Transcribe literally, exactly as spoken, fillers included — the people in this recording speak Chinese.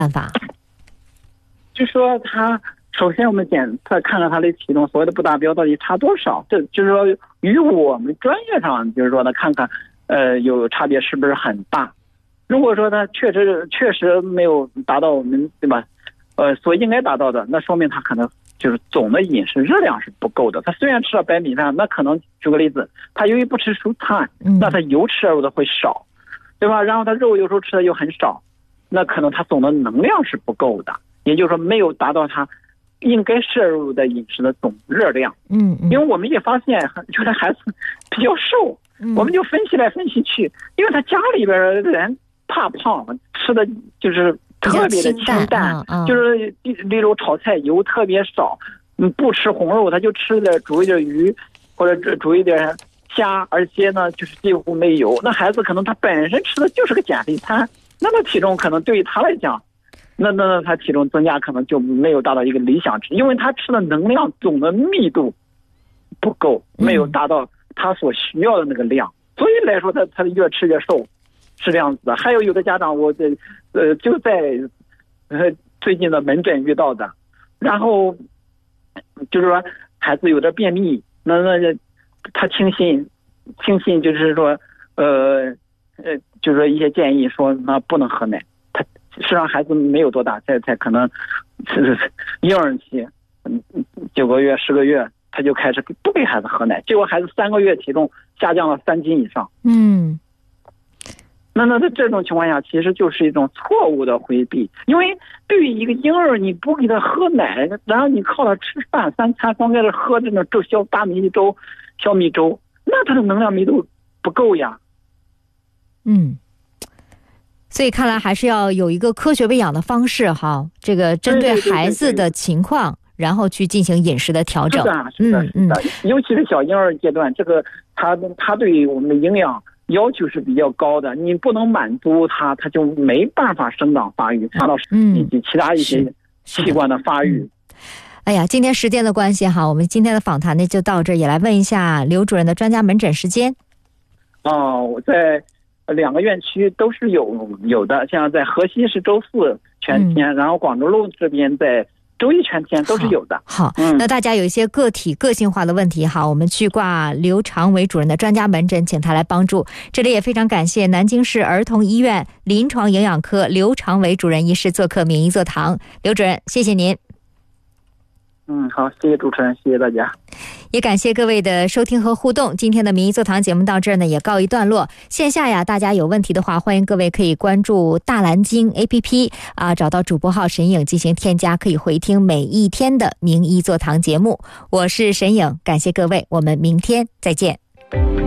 办法？ 就说他首先我们检测看看他的体重所谓的不达标到底差多少，这就是说与我们专业上就是说呢看看呃有差别是不是很大。如果说他确实确实没有达到我们对吧呃所应该达到的，那说明他可能就是总的饮食热量是不够的。他虽然吃了白米饭，那可能举个例子，他由于不吃蔬菜，那他油吃的会少，对吧？然后他肉有时候吃的又很少，那可能他总的能量是不够的，也就是说没有达到他应该摄入的饮食的总热量。 嗯， 因为我们也发现有的孩子比较瘦，我们就分析来分析去，因为他家里边的人怕胖，吃的就是特别的清淡， 淡啊、 就是例如炒菜油特别少，嗯，不吃红肉，他就吃点煮一点鱼或者煮一点虾，而且呢就是几乎没油。那孩子可能他本身吃的就是个减肥餐，那么体重可能对于他来讲，那那那他体重增加可能就没有达到一个理想值，因为他吃的能量总的密度不够，没有达到他所需要的那个量，所以来说他他越吃越瘦。是这样子的。还有有的家长我这呃就在呃最近的门诊遇到的，然后就是说孩子有点便秘，那那他轻信轻信就是说呃呃就是说一些建议说那不能喝奶，他实际上孩子没有多大，才才可能是婴儿期，嗯九个月十个月他就开始不给孩子喝奶，结果孩子三个月体重下降了三斤以上。 嗯。 那那在这种情况下其实就是一种错误的回避，因为对于一个婴儿你不给他喝奶，然后你靠他吃饭三餐光给他喝这种粥小大米粥小米粥，那他的能量密度不够呀。 嗯，所以看来还是要有一个科学喂养的方式哈，这个针对孩子的情况，然后去进行饮食的调整。 是的，是的，是的，尤其是小婴儿阶段，这个他他对我们的营养要求是比较高的，你不能满足他，他就没办法生长发育，达到以及其他一些器官的发育。 哎呀，今天时间的关系哈，我们今天的访谈呢就到这儿，也来问一下刘主任的专家门诊时间。 哦，我在两个院区都是有有的，像在河西是周四全天，嗯、然后广州路这边在周一全天都是有的。 好，好嗯、那大家有一些个体个性化的问题，好，我们去挂刘长伟主任的专家门诊，请他来帮助。这里也非常感谢南京市儿童医院临床营养科刘长伟主任医师做客名医座堂。刘主任，谢谢您。 嗯，好，谢谢主持人，谢谢大家， 也感谢各位的收听和互动。今天的名医座堂节目到这儿呢，也告一段落。线下呀，大家有问题的话，欢迎各位可以关注大蓝鲸 A P P 啊，找到主播号沈颖进行添加，可以回听每一天的名医座堂节目。我是沈颖，感谢各位，我们明天再见。